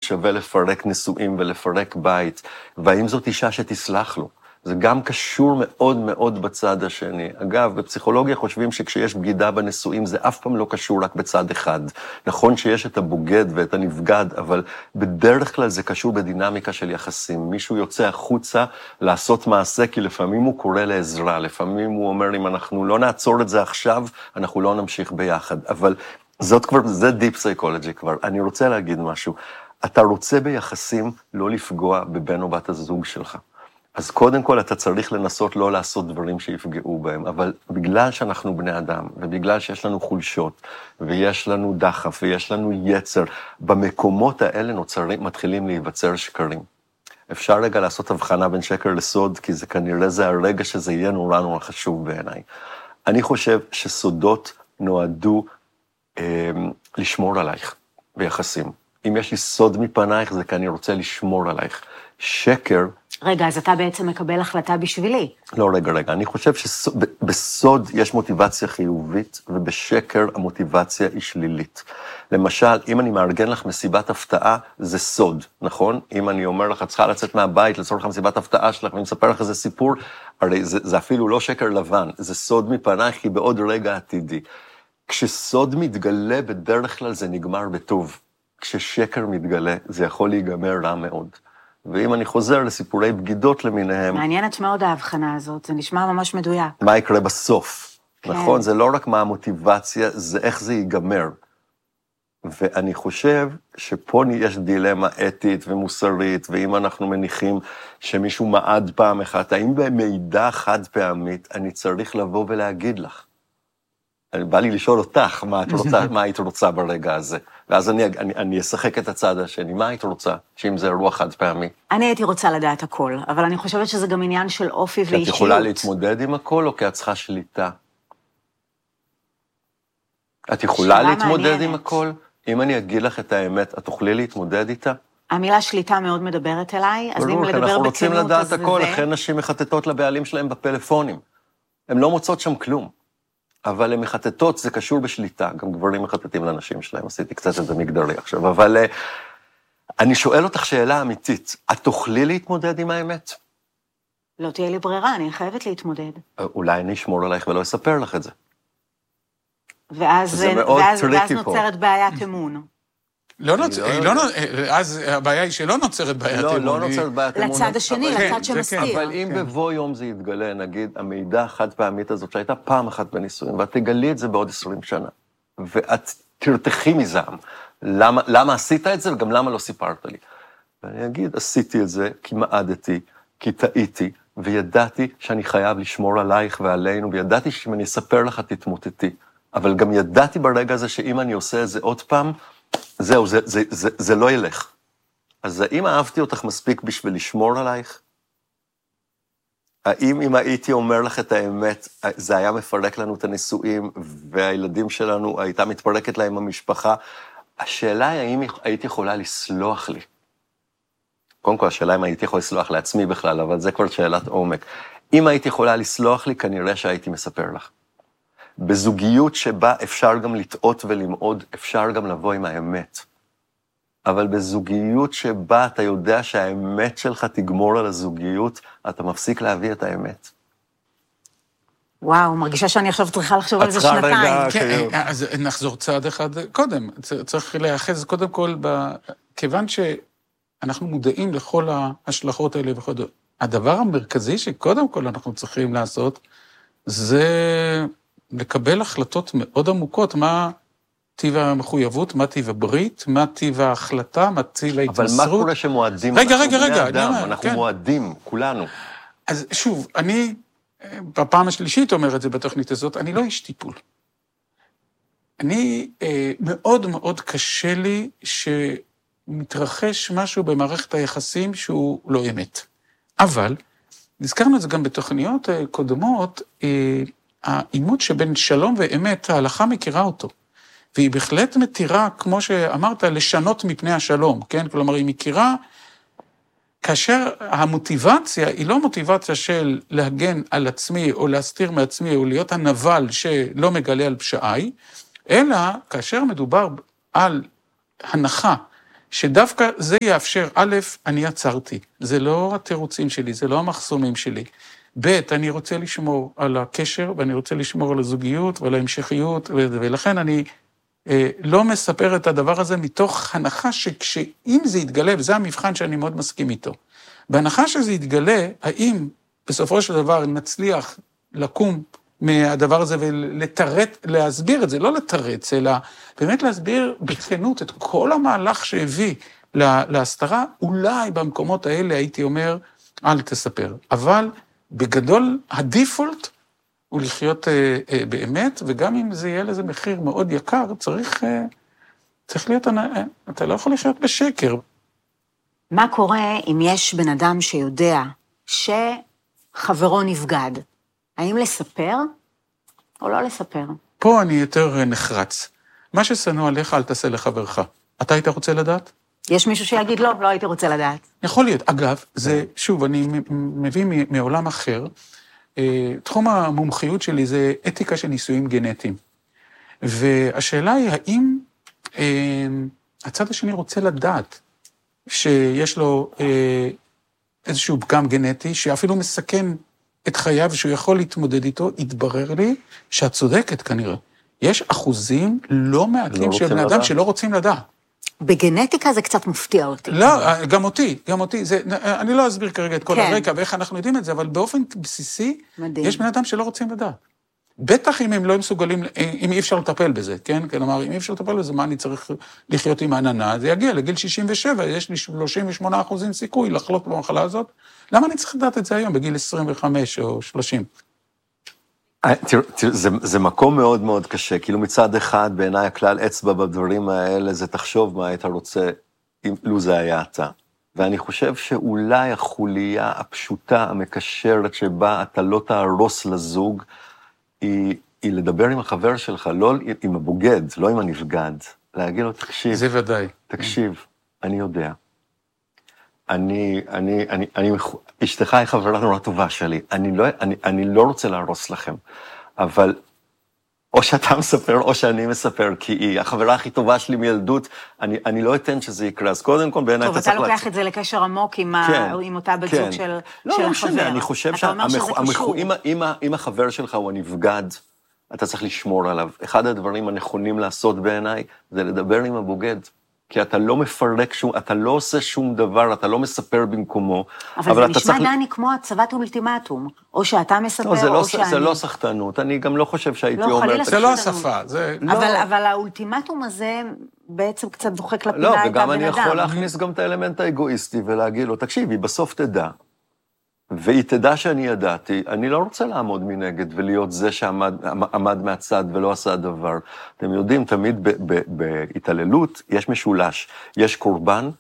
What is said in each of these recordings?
שווה לפרק נישואים ולפרק בית, והאם זאת אישה שתסלח לו. זה גם קשור מאוד מאוד בצד השני. אגב, בפסיכולוגיה חושבים שכשיש בגידה בנישואים, זה אף פעם לא קשור רק בצד אחד. נכון שיש את הבוגד ואת הנבגד, אבל בדרך כלל זה קשור בדינמיקה של יחסים. מישהו יוצא החוצה לעשות מעשה, כי לפעמים הוא קורא לעזרה, לפעמים הוא אומר, אם אנחנו לא נעצור את זה עכשיו, אנחנו לא נמשיך ביחד. אבל זה דיפ סייקולוגי כבר. אני רוצה להגיד משהו. אתה רוצה ביחסים לא לפגוע בבן או בת הזוג שלך. אז קודם כל אתה צריך לנסות לא לעשות דברים שיפגעו בהם, אבל בגלל שאנחנו בני אדם, ובגלל שיש לנו חולשות, ויש לנו דחף, ויש לנו יצר, במקומות האלה מתחילים להיווצר שקרים. אפשר רגע לעשות הבחנה בין שקר לסוד, כי זה כנראה זה הרגע שזה יהיה נורא נורא חשוב בעיניי. אני חושב שסודות נועדו לשמור עלייך ביחסים. אם יש לי סוד מפנייך, זה כי אני רוצה לשמור עלייך. שקר... רגע, אז אתה בעצם מקבל החלטה בשבילי. לא, רגע. אני חושב שבסוד יש מוטיבציה חיובית, ובשקר המוטיבציה היא שלילית. למשל, אם אני מארגן לך מסיבת הפתעה, זה סוד, נכון? אם אני אומר לך, את צריכה לצאת מהבית, לצורך מסיבת הפתעה שלך, ואני מספר לך איזה סיפור, הרי זה אפילו לא שקר לבן, זה סוד מפנייך, כי בעוד רגע עתידי. כשסוד מתגלה, בדרך כלל זה נגמר בטוב. כששקר מתגלה, זה יכול להיגמר רע מאוד. ואם אני חוזר לסיפורי בגידות למיניהם... מעניינת מאוד ההבחנה הזאת, זה נשמע ממש מדויק. מה יקרה בסוף? כן. נכון? זה לא רק מה המוטיבציה, זה איך זה ייגמר. ואני חושב שפה יש דילמה אתית ומוסרית, ואם אנחנו מניחים שמישהו מעד פעם אחת, האם במידע חד פעמית אני צריך לבוא ולהגיד לך? בא לי לשאול אותך מה היית רוצה ברגע הזה. ואז אני אשחק את הצד השני. מה היית רוצה? שאם זה אירוע חד פעמי. אני הייתי רוצה לדעת הכל, אבל אני חושבת שזה גם עניין של אופי ואישיות. כי את יכולה להתמודד עם הכל, או כי את צריכה שליטה? את יכולה להתמודד עם הכל? אם אני אגיד לך את האמת, את תוכלי להתמודד איתה? המילה שליטה מאוד מדברת אליי, אז אם לדבר בכנות, אנחנו רוצים לדעת הכל, לכן נשים מחטטות לבעלים שלהם בפלאפונים. הן לא מוצאות שם כלום. אבל למחטטות זה קשור בשליטה, גם גברים מחטטים לנשים שלהם, עשיתי קצת את זה מגדרי עכשיו, אבל אני שואל אותך שאלה אמיתית, את תוכלי להתמודד עם האמת? לא תהיה לי ברירה, אני חייבת להתמודד. אולי אני אשמור עלייך ולא אספר לך את זה. ואז נוצרת בעיית אמון. אז הבעיה היא שלא נוצרת בעיית אמון. לא נוצרת בעיית אמון. לצד השני, לצד שמסתיר. אבל אם בבוא יום זה יתגלה, נגיד, המידע החד פעמית הזאת, שהייתה פעם אחת בנישואים, ואת תגלי את זה בעוד 20 שנה, ואת תרתחי מזעם. למה עשית את זה, וגם למה לא סיפרת לי? ואני אגיד, עשיתי את זה כי מעדתי, כי טעיתי, וידעתי שאני חייב לשמור עלייך ועלינו, וידעתי שאם אני אספר לך, תתמוטטי. אבל גם ידעתי ברגע הזה שאם אני עושה את זה עוד פעם, זהו, זה לא ילך. אז האם אהבתי אותך מספיק בשביל לשמור עלייך? האם אם הייתי אומר לך את האמת, זה היה מפרק לנו את הנישואים, והילדים שלנו הייתה מתפרקת להם המשפחה? השאלה היא, האם הייתי יכולה לסלוח לי? קודם כל, השאלה אם הייתי יכול לסלוח לעצמי בכלל, אבל זה כבר שאלת עומק. אם הייתי יכולה לסלוח לי, כנראה שהייתי מספר לך. בזוגיות שבה אפשר גם לטעות ולמעוד, אפשר גם לבוא עם האמת. אבל בזוגיות שבה אתה יודע שהאמת שלך תגמור על הזוגיות, אתה מפסיק להביא את האמת. וואו, מרגישה שאני עכשיו צריכה לחשוב על זה שנתיים. כן, אז נחזור צעד אחד קודם. צריך להיאחז קודם כל, כיוון שאנחנו מודעים לכל ההשלכות האלה וכו'. הדבר המרכזי שקודם כל אנחנו צריכים לעשות, זה לקבל החלטות מאוד עמוקות, מה טיב המחויבות, מה טיב הברית, מה טיב ההחלטה, מה טיב ההתמסרות. אבל מה קורה שמועדים? רגע, אנחנו מועדים, כולנו. אז שוב, אני, בפעם השלישית אומר את זה בתוכנית הזאת, אני לא איש טיפול. אני מאוד מאוד קשה לי שמתרחש משהו במערכת היחסים שהוא לא אמת. אבל, נזכרנו את זה גם בתוכניות קודמות, האימות שבין שלום ואמת, ההלכה מכירה אותו. והיא בהחלט מתירה, כמו שאמרת, לשנות מפני השלום, כן? כלומר, היא מכירה, כאשר המוטיבציה היא לא מוטיבציה של להגן על עצמי, או להסתיר מעצמי, או להיות הנבל שלא מגלה על פשעי, אלא כאשר מדובר על הנחה שדווקא זה יאפשר, א', אני עצרתי, זה לא התירוצים שלי, זה לא המחסומים שלי. ב', אני רוצה לשמור על הקשר, ואני רוצה לשמור על הזוגיות ועל ההמשכיות, ולכן אני לא מספר את הדבר הזה מתוך הנחה שאם זה יתגלה, וזה המבחן שאני מאוד מסכים איתו, בהנחה שזה יתגלה, האם בסופו של דבר נצליח לקום מהדבר הזה ולתרץ, להסביר את זה, לא לתרץ, אלא באמת להסביר בכנות את כל המהלך שהביא להסתרה, אולי במקומות האלה הייתי אומר, אל תספר. אבל בגדול, הדיפולט הוא לחיות באמת, וגם אם זה יהיה לזה מחיר מאוד יקר, צריך להיות, אתה לא יכול לחיות בשקר. מה קורה אם יש בן אדם שיודע שחברו נבגד? האם לספר או לא לספר? פה אני יותר נחרץ. מה ששנוא עליך, אל תעשה לחברך. אתה היית רוצה לדעת? יש מישהו שיגיד לא, לא הייתי רוצה לדעת. יכול להיות. אגב, זה, שוב, אני מביא מעולם אחר, תחום המומחיות שלי זה אתיקה של ניסויים גנטיים. והשאלה היא, האם הצד השני רוצה לדעת שיש לו איזשהו פגם גנטי, שאפילו מסכן את חייו שהוא יכול להתמודד איתו, התברר לי שאת צודקת כנראה. יש אחוזים לא מעטים של בני אדם שלא רוצים לדעת. בגנטיקה זה קצת מפתיע אותי. לא, גם אותי. אני לא אסביר כרגע את כל הרקע ואיך אנחנו יודעים את זה, אבל באופן בסיסי, יש בני אדם שלא רוצים לדעת. בטח אם הם לא מסוגלים, אם אי אפשר לטפל בזה, כן? כלומר, אם אי אפשר לטפל בזה, מה אני צריך לחיות עם העננה? זה יגיע לגיל 67, יש לי 38% סיכוי לחלות במחלה הזאת. למה אני צריך לדעת את זה היום, בגיל 25 או 30? תראו, זה מקום מאוד מאוד קשה, כאילו מצד אחד, בעיניי הכלל אצבע בדברים האלה, זה תחשוב מה היית רוצה, לו זה היה אתה. ואני חושב שאולי החוליה הפשוטה, המקשרת, שבה אתה לא תהרוס לזוג, היא לדבר עם החבר שלך, לא עם הבוגד, לא עם הנבגד, להגיד לו, תקשיב. זה ודאי. תקשיב, אני יודע. אשתך היא חברה נורא טובה שלי, אני לא רוצה להרוס לכם, אבל או שאתה מספר או שאני מספר, כי היא החברה הכי טובה שלי מילדות, אני לא אתן שזה יקרה, אז קודם כל בעיניי אתה צריך... טוב, אתה לוקח את זה לקשר עמוק עם אותה בת זוג של החבר. לא משנה, אני חושב אם החבר שלך הוא הנבגד, אתה צריך לשמור עליו. אחד הדברים הנכונים לעשות בעיניי, זה לדבר עם הבוגד. כי אתה לא מפרק שום, אתה לא עושה שום דבר, אתה לא מספר במקומו. אבל זה נשמע, דני, כמו הצבת אולטימטום, או שאתה מספר, או שאני... זה לא סחטנות, אני גם לא חושב שהייתי אומר... זה לא השפה, זה... אבל האולטימטום הזה בעצם קצת דוחק לפינה את הבן אדם. לא, וגם אני יכול להכניס גם את האלמנט האגואיסטי, ולהגיד לו, תקשיב, היא בסוף תדע, והיא תדע שאני ידעתי, אני לא רוצה לעמוד מנגד ולהיות זה שעמד מהצד ולא עשה דבר. אתם יודעים, תמיד בהתעללות יש משולש. יש קורבן,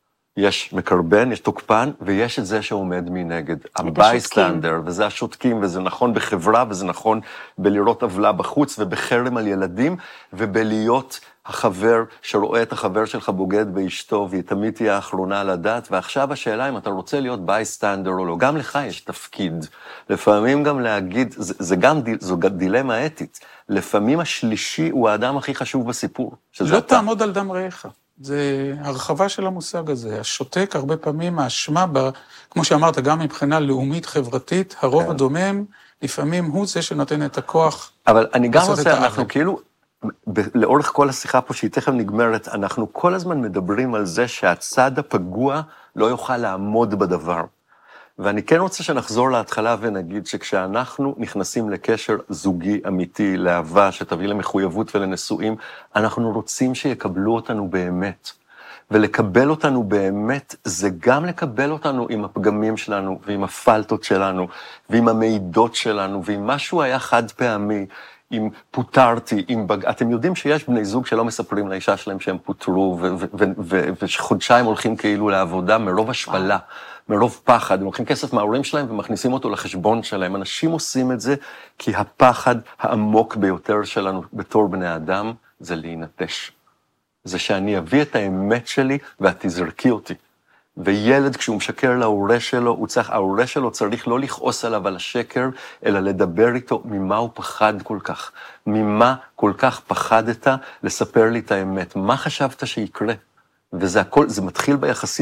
יש מקרבן, יש תוקפן, ויש את זה שעומד מנגד. הבייסטנדר, וזה השותקים, וזה נכון בחברה, וזה נכון בלראות עוולה בחוץ, ובחרם על ילדים, ובלהיות החבר שרואה את החבר שלך בוגד באשתו, והיא תמיד תהיה האחרונה לדעת, ועכשיו השאלה אם אתה רוצה להיות בייסטנדר או לא, גם לך יש תפקיד. לפעמים גם להגיד, זו דילמה אתית, לפעמים השלישי הוא האדם הכי חשוב בסיפור. לא תעמוד על דם רעך. זה הרחבה של המושג הזה. השותק הרבה פעמים, האשמה, כמו שאמרת, גם מבחינה לאומית, חברתית, הרוב הדומם, לפעמים הוא זה שנותן את הכוח. אבל אני גם רוצה, אנחנו כאילו, לאורך כל השיחה פה שהיא תכף נגמרת, אנחנו כל הזמן מדברים על זה שהצד הפגוע לא יוכל לעמוד בדבר. ואני כן רוצה שנחזור להתחלה ונגיד שכשאנחנו נכנסים לקשר זוגי אמיתי, לאהבה, שתביא למחויבות ולנשואים, אנחנו רוצים שיקבלו אותנו באמת. ולקבל אותנו באמת, זה גם לקבל אותנו עם הפגמים שלנו, ועם הפלטות שלנו, ועם המידות שלנו, ועם משהו היה חד פעמי, אם פוטרתי, אתם יודעים שיש בני זוג שלא מספרים לאישה שלהם שהם פוטרו, וחודשיים הולכים כאילו לעבודה מרוב השפלה, מרוב פחד, הם לוקחים כסף מההורים שלהם ומכניסים אותו לחשבון שלהם. אנשים עושים את זה כי הפחד העמוק ביותר שלנו בתור בני אדם זה להינטש. זה שאני אביא את האמת שלי ואת תזרקי אותי. וילד כשהוא משקר להורה שלו, ההורה שלו צריך לא לכעוס עליו על השקר, אלא לדבר איתו ממה הוא פחד כל כך. ממה כל כך פחדת לספר לי את האמת. מה חשבת שיקרה? וזה הכל, זה מתחיל ביחסים.